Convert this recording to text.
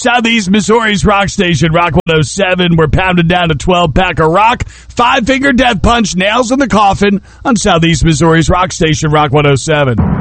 Southeast Missouri's rock station, Rock 107. We're pounding down a 12-pack of rock. Five-finger death punch, nails in the coffin on Southeast Missouri's rock station, Rock 107.